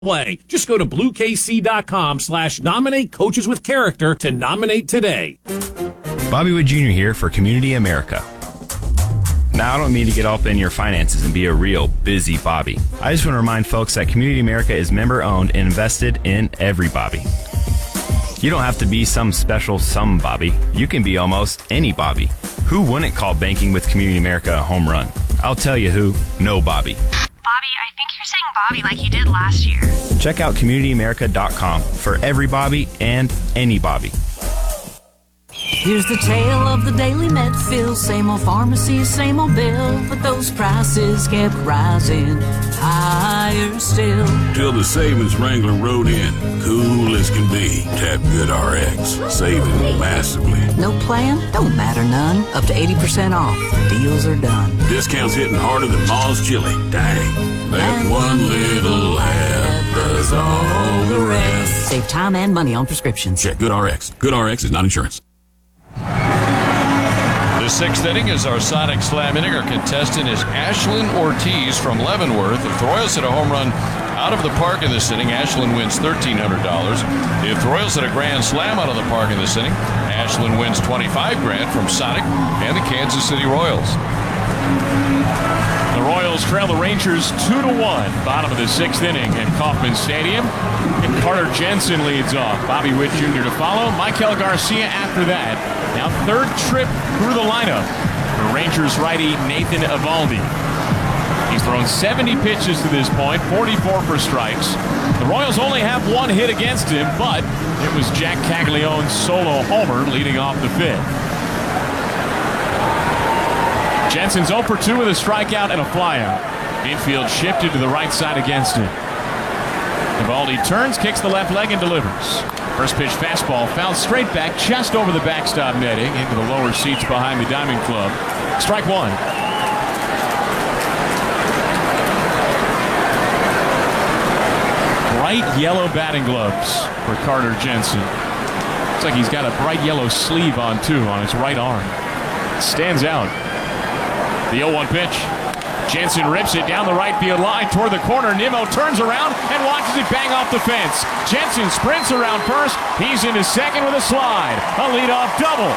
play. Just go to bluekc.com/nominate coaches with character to nominate today. Bobby Wood Jr. here for Community America. Now, I don't mean to get up in your finances and be a real busy Bobby. I just want to remind folks that Community America is member-owned and invested in every Bobby. You don't have to be some special some Bobby. You can be almost any Bobby. Who wouldn't call banking with Community America a home run? I'll tell you who. No Bobby. Bobby, I think you're saying Bobby like you did last year. Check out CommunityAmerica.com for every Bobby and any Bobby. Here's the tale of the Daily Medfield. Same old pharmacy, same old bill, but those prices kept rising higher still. Till the savings Wrangler rode in, cool as can be. Tap GoodRx, saving massively. No plan? Don't matter none. Up to 80% off. Deals are done. Discounts hitting harder than Ma's chili. Dang. That one little ad does all the rest. Save time and money on prescriptions. Check GoodRx. GoodRx is not insurance. The sixth inning is our Sonic Slam inning. Our contestant is Ashlyn Ortiz from Leavenworth. If the Royals hit a home run out of the park in this inning, Ashlyn wins $1,300. If the Royals hit a grand slam out of the park in this inning, Ashlyn wins $25,000 from Sonic and the Kansas City Royals. The Royals trail the Rangers 2-1, bottom of the sixth inning at Kauffman Stadium. And Carter Jensen leads off. Bobby Witt Jr. to follow. Michael Garcia after that. Now third trip through the lineup for Rangers righty Nathan Eovaldi. He's thrown 70 pitches to this point, 44 for strikes. The Royals only have one hit against him, but it was Jack Caglianone's solo homer leading off the fifth. Jensen's 0 for 2 with a strikeout and a flyout. Infield shifted to the right side against him. Eovaldi turns, kicks the left leg, and delivers. First pitch fastball fouled straight back, just over the backstop netting, into the lower seats behind the Diamond Club. Strike one. Bright yellow batting gloves for Carter Jensen. Looks like he's got a bright yellow sleeve on, too, on his right arm. Stands out. The 0-1 pitch. Jensen rips it down the right field line toward the corner. Nimmo turns around and watches it bang off the fence. Jensen sprints around first. He's into second with a slide. A leadoff double.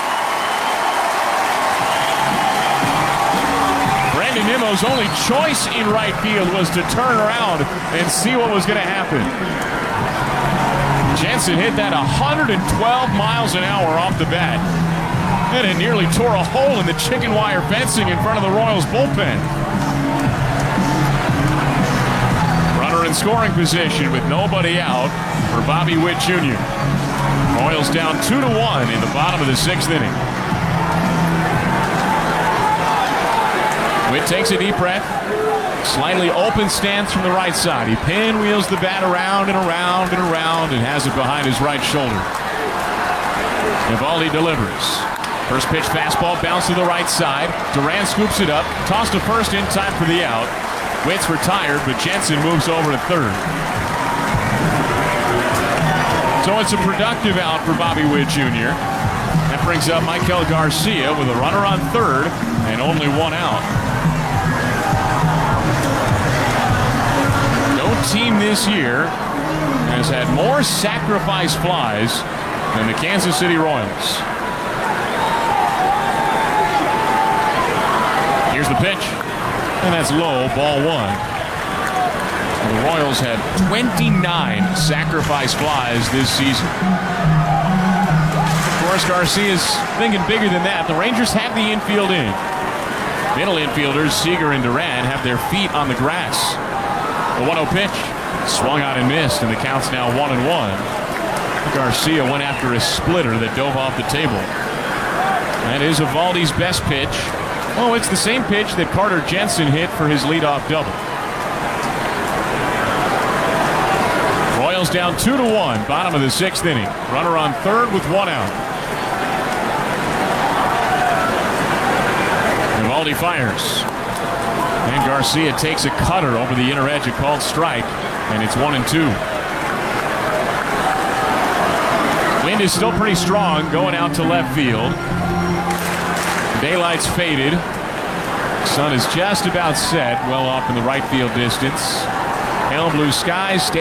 Brandon Nimmo's only choice in right field was to turn around and see what was going to happen. Jensen hit that 112 miles an hour off the bat. And it nearly tore a hole in the chicken wire fencing in front of the Royals bullpen. Runner in scoring position with nobody out for Bobby Witt Jr. Royals down 2-1 in the bottom of the sixth inning. Witt takes a deep breath. Slightly open stance from the right side. He pinwheels the bat around and around and around and has it behind his right shoulder. Eovaldi delivers. First pitch fastball bounced to the right side. Duran scoops it up, tossed to first in time for the out. Witt's retired, but Jensen moves over to third. So it's a productive out for Bobby Witt Jr. That brings up Michael Garcia with a runner on third and only one out. No team this year has had more sacrifice flies than the Kansas City Royals. Here's the pitch, and that's low, ball one. And the Royals had 29 sacrifice flies this season. Of course, Garcia's thinking bigger than that. The Rangers have the infield in. Middle infielders, Seager and Duran, have their feet on the grass. The 1-0 pitch, swung out and missed, and the count's now 1-1. Garcia went after a splitter that dove off the table. That is Eovaldi's best pitch. Oh, it's the same pitch that Carter Jensen hit for his leadoff double. Royals down 2-1, bottom of the sixth inning. Runner on third with one out. Eovaldi fires. And Garcia takes a cutter over the inner edge, a called strike, and it's 1-2. Wind is still pretty strong going out to left field. Daylight's faded. Sun is just about set, well off in the right field distance. Pale blue skies.